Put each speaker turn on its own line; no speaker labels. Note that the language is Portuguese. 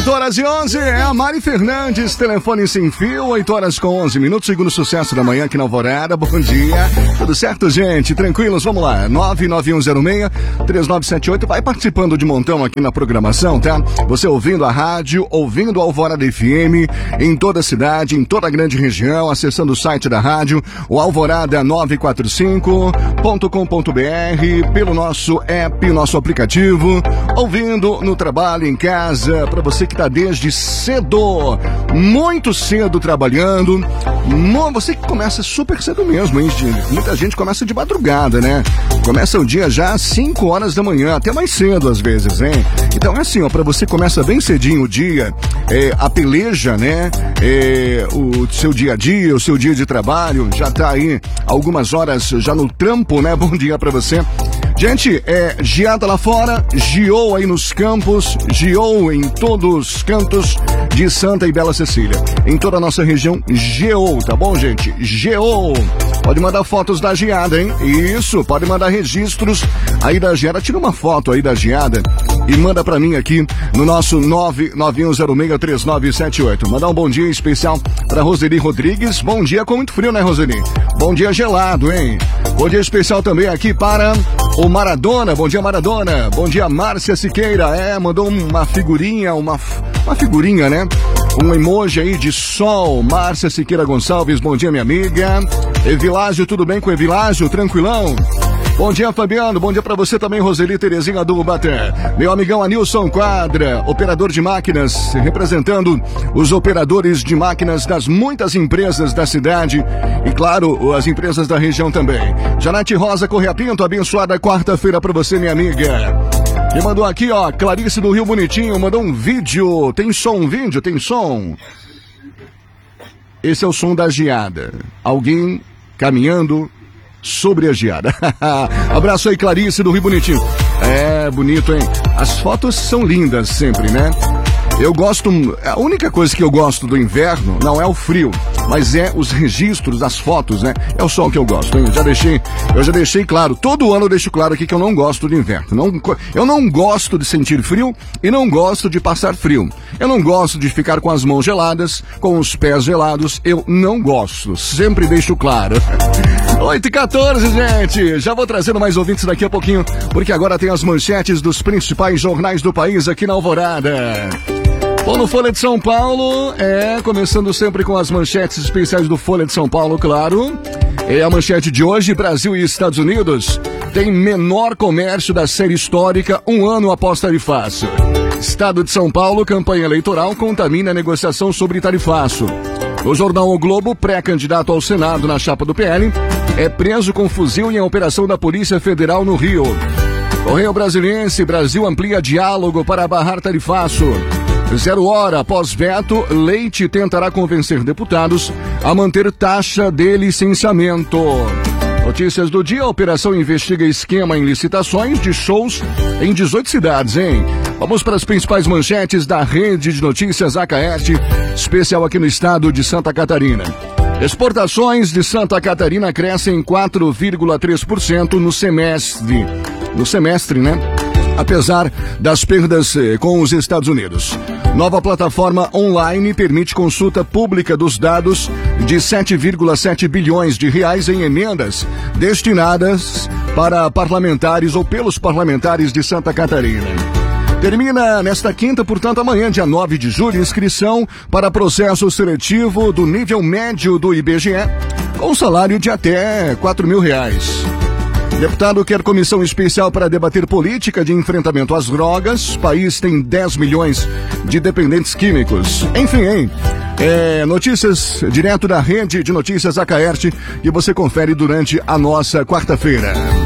8h11, é a Mari Fernandes, telefone sem fio, 8h11, segundo sucesso da manhã aqui na Alvorada. Bom dia, tudo certo, gente? Tranquilos? Vamos lá, 99106-3978, vai participando de montão aqui na programação, tá? Você ouvindo a rádio, ouvindo a Alvorada FM, em toda a cidade, em toda a grande região, acessando o site da rádio, o alvorada945.com.br, pelo nosso app, nosso aplicativo, ouvindo no trabalho, em casa, para você que está desde cedo, muito cedo trabalhando, você que começa super cedo mesmo, hein, gente? Muita gente começa de madrugada, né? Começa o dia já às 5 horas da manhã, até mais cedo às vezes, hein? Então é assim, ó, para você começa bem cedinho o dia, a peleja, né? O seu dia a dia, o seu dia de trabalho, já tá aí algumas horas já no trampo, né? Bom dia para você. Gente, geada lá fora, geou aí nos campos, geou em todos os cantos de Santa e Bela Cecília. Em toda a nossa região, geou, tá bom, gente? Geou. Pode mandar fotos da geada, hein? Isso, pode mandar registros aí da geada. Tira uma foto aí da geada e manda pra mim aqui no nosso 991063978. Mandar um bom dia especial pra Roseli Rodrigues. Bom dia com muito frio, né, Roseli? Bom dia gelado, hein? Bom dia especial também aqui para o Maradona. Bom dia, Maradona. Bom dia, Márcia Siqueira. Mandou uma figurinha, uma figurinha, né? Um emoji aí de sol. Márcia Siqueira Gonçalves, bom dia, minha amiga. Evilásio, tudo bem com Evilásio? Tranquilão? Bom dia, Fabiano. Bom dia pra você também, Roseli Terezinha do Ubaté. Meu amigão Anilson Quadra, operador de máquinas, representando os operadores de máquinas das muitas empresas da cidade e, claro, as empresas da região também. Janete Rosa Correia Pinto, abençoada quarta-feira pra você, minha amiga. E mandou aqui, ó, Clarice do Rio Bonitinho, mandou um vídeo. Tem som, vídeo? Tem som? Esse é o som da geada. Alguém caminhando sobre a geada. Abraço aí, Clarice do Rio Bonitinho. Bonito, hein? As fotos são lindas sempre, né? Eu gosto, a única coisa que eu gosto do inverno não é o frio, mas é os registros das fotos, né? É o sol que eu gosto, hein? Eu já deixei claro, todo ano eu deixo claro aqui que eu não gosto do inverno. Eu não gosto de sentir frio e não gosto de passar frio. Eu não gosto de ficar com as mãos geladas, com os pés gelados, eu não gosto. Sempre deixo claro. 8h14, gente. Já vou trazendo mais ouvintes daqui a pouquinho, porque agora tem as manchetes dos principais jornais do país aqui na Alvorada. Bom, no Folha de São Paulo, começando sempre com as manchetes especiais do Folha de São Paulo, claro. A manchete de hoje: Brasil e Estados Unidos têm menor comércio da série histórica um ano após tarifaço. Estado de São Paulo, campanha eleitoral contamina a negociação sobre tarifaço. No jornal O Globo, pré-candidato ao Senado na chapa do PL, é preso com fuzil em operação da Polícia Federal no Rio. Correio Brasiliense, Brasil amplia diálogo para barrar tarifaço. 0 hora após veto, Leite tentará convencer deputados a manter taxa de licenciamento. Notícias do dia: a operação investiga esquema em licitações de shows em 18 cidades, hein? Vamos para as principais manchetes da rede de notícias Acaerte, especial aqui no estado de Santa Catarina. Exportações de Santa Catarina crescem 4,3% no semestre, né? Apesar das perdas com os Estados Unidos. Nova plataforma online permite consulta pública dos dados de 7,7 bilhões de reais em emendas destinadas para parlamentares ou pelos parlamentares de Santa Catarina. Termina nesta quinta, portanto, amanhã, dia 9 de julho, inscrição para processo seletivo do nível médio do IBGE, com salário de até R$4.000. Deputado quer comissão especial para debater política de enfrentamento às drogas. O país tem 10 milhões de dependentes químicos. Enfim, hein? Notícias direto da rede de notícias Acaerte, que você confere durante a nossa quarta-feira.